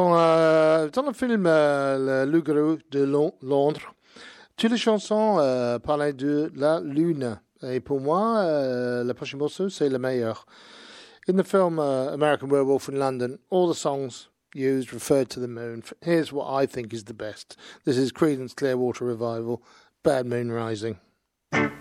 Bon, dans le film Le Loup-garou de Londres, toutes les chansons parlaient de la lune. Et pour moi, le prochain morceau, c'est le meilleur. In the film American Werewolf in London, all the songs used referred to the moon. Here's what I think is the best. This is Creedence Clearwater Revival, Bad Moon Rising.